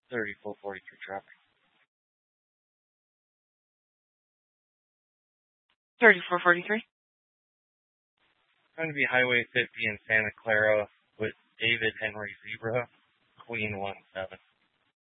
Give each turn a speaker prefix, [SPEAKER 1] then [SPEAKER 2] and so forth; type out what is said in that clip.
[SPEAKER 1] 3443 traffic.
[SPEAKER 2] 3443.
[SPEAKER 1] Going to be Highway 50 in Santa Clara with David Henry Zebra, Queen 1.